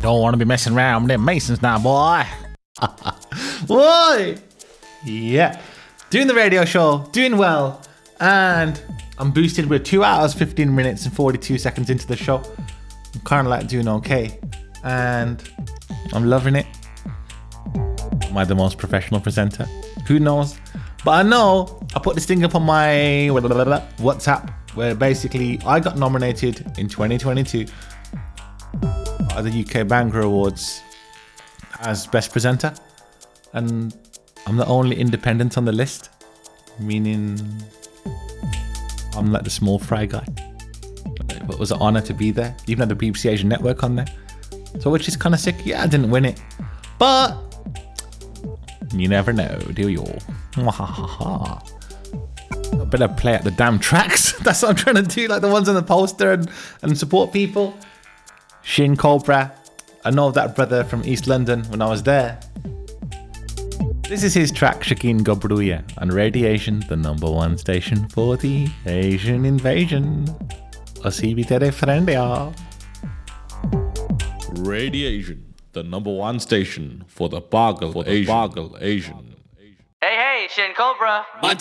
Don't want to be messing around with them Masons now, boy. Boy! Yeah. Doing the radio show, doing well, and I'm boosted with 2 hours, 15 minutes, and 42 seconds into the show. I'm kind of like doing okay, and I'm loving it. Am I the most professional presenter? Who knows? But I know I put this thing up on my WhatsApp where basically I got nominated in 2022 at the UK Banger Awards as Best Presenter, and I'm the only independent on the list, meaning I'm like the small fry guy. It was an honour to be there. Even had the BBC Asian Network on there, so which is kind of sick. Yeah, I didn't win it, but you never know, do you? I better play at the damn tracks. That's what I'm trying to do, like the ones on the poster, and support people. Shin Cobra, I know that brother from East London when I was there. This is his track Shakin Gobruya on Radiation, the #1 station for the Asian invasion. Asibi tere friend ya. Radiation, the #1 station for the Bargle Asian. Hey, Shin Cobra. My